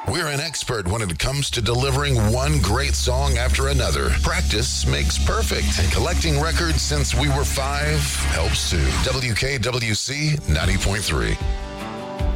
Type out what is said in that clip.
We're an expert when it comes to delivering one great song after another. Practice makes perfect, and collecting records since we were 5 helps too. WKWC 90.3.